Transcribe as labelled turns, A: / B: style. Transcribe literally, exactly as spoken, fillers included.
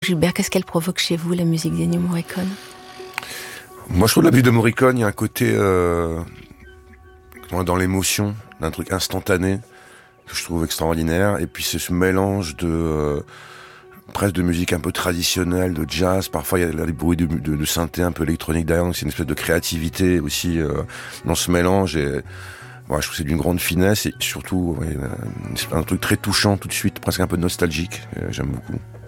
A: Gilbert, qu'est-ce qu'elle provoque chez vous, la musique d'Ennio Morricone?
B: Moi, je trouve la musique de Morricone, il y a un côté euh, dans l'émotion, d'un truc instantané que je trouve extraordinaire. Et puis c'est ce mélange de euh, presque de musique un peu traditionnelle, de jazz. Parfois, il y a des bruits de, de, de synthé un peu électronique derrière. Donc c'est une espèce de créativité aussi euh, dans ce mélange. Et ouais, je trouve que c'est d'une grande finesse et surtout ouais, un truc très touchant tout de suite, presque un peu nostalgique. J'aime beaucoup.